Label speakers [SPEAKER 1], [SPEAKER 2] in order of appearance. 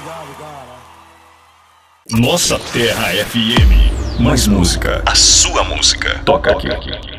[SPEAKER 1] Nossa Terra FM. Mais música. A sua música. Toca aqui.